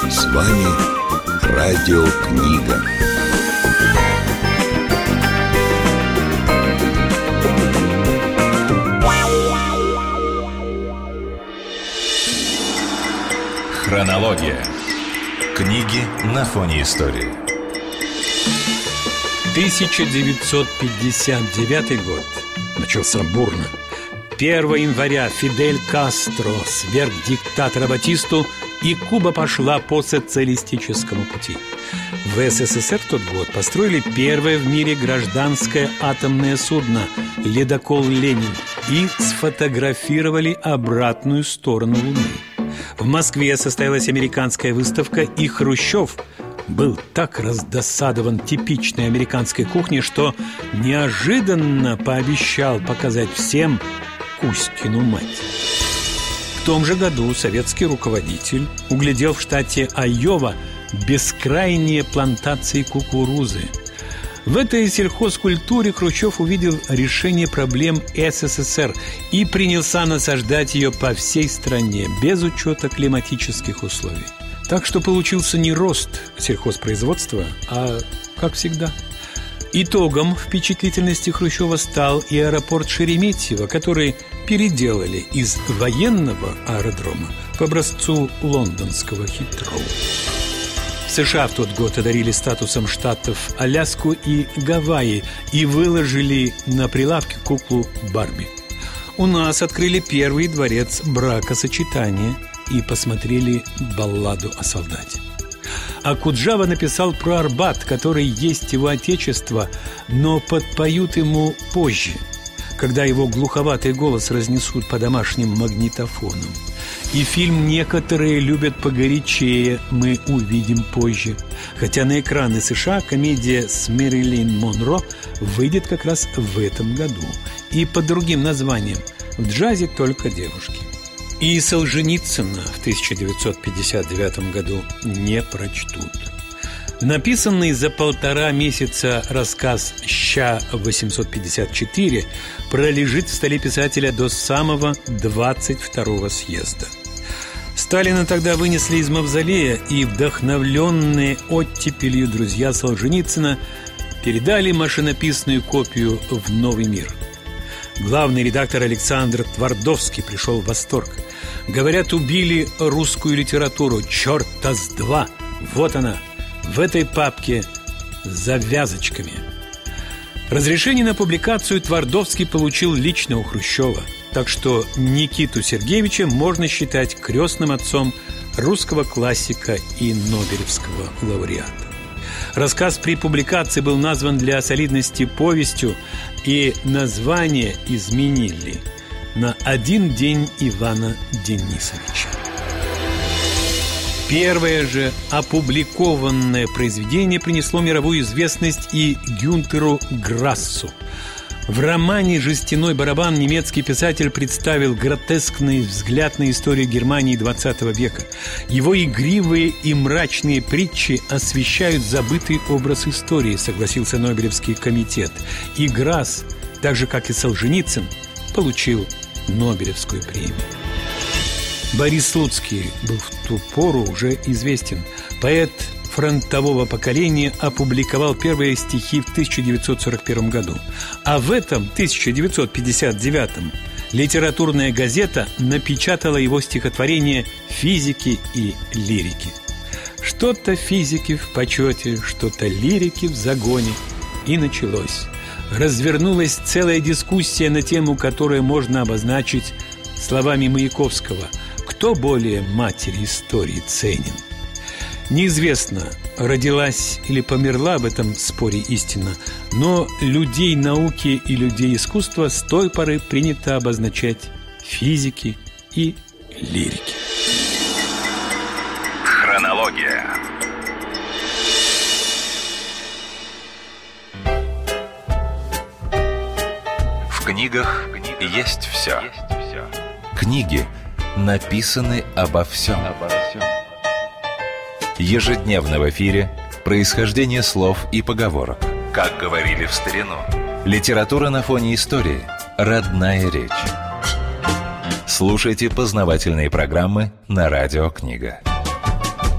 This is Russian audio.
С вами Радиокнига. Хронология. Книги на фоне истории. 1959 год. Начался бурно. 1 января Фидель Кастро сверг диктатора Батисту, и Куба пошла по социалистическому пути. В СССР в тот год построили первое в мире гражданское атомное судно «Ледокол Ленин» и сфотографировали обратную сторону Луны. В Москве состоялась американская выставка, и Хрущев был так раздосадован типичной американской кухней, что неожиданно пообещал показать всем Кузькину мать. В том же году советский руководитель углядел в штате Айова бескрайние плантации кукурузы. В этой сельхозкультуре Хрущев увидел решение проблем СССР и принялся насаждать ее по всей стране, без учета климатических условий. Так что получился не рост сельхозпроизводства, а как всегда. Итогом впечатлительности Хрущева стал и аэропорт Шереметьево, который переделали из военного аэродрома по образцу лондонского Хитроу. США в тот год одарили статусом штатов Аляску и Гавайи и выложили на прилавке куклу Барби. У нас открыли первый дворец бракосочетания и посмотрели балладу о солдате. А Куджава написал про Арбат, который есть его отечество, но подпоют ему позже, когда его глуховатый голос разнесут по домашним магнитофонам. И фильм «Некоторые любят погорячее» мы увидим позже. Хотя на экраны США комедия с Мэрилин Монро выйдет как раз в этом году. И под другим названием «В джазе только девушки». И Солженицына в 1959 году не прочтут. Написанный за 1,5 месяца рассказ «Ща-854» пролежит в столе писателя до самого 22-го съезда. Сталина тогда вынесли из мавзолея, и вдохновленные оттепелью друзья Солженицына передали машинописную копию в «Новый мир». Главный редактор Александр Твардовский пришел в восторг. Говорят, убили русскую литературу. Черта с два! Вот она, в этой папке с завязочками. Разрешение на публикацию Твардовский получил лично у Хрущева. Так что Никиту Сергеевича можно считать крестным отцом русского классика и нобелевского лауреата. Рассказ при публикации был назван для солидности повестью, и название изменили на «Один день Ивана Денисовича». Первое же опубликованное произведение принесло мировую известность и Гюнтеру Грассу. В романе «Жестяной барабан» немецкий писатель представил гротескный взгляд на историю Германии XX века. Его игривые и мрачные притчи освещают забытый образ истории, согласился Нобелевский комитет. И Грасс, так же как и Солженицын, получил Нобелевскую премию. Борис Слуцкий был в ту пору уже известен. Поэт фронтового поколения опубликовал первые стихи в 1941 году. А в этом 1959 литературная газета напечатала его стихотворение «Физики и лирики». Что-то физики в почете, что-то лирики в загоне. И началось. Развернулась целая дискуссия на тему, которую можно обозначить словами Маяковского: «Кто более матери истории ценен?» Неизвестно, родилась или померла в этом споре истина, но людей науки и людей искусства с той поры принято обозначать физики и лирики. Хронология. В книгах есть все. Книги написаны обо всем. Ежедневно в эфире происхождение слов и поговорок. Как говорили в старину. Литература на фоне истории. Родная речь. Слушайте познавательные программы на Радиокнига.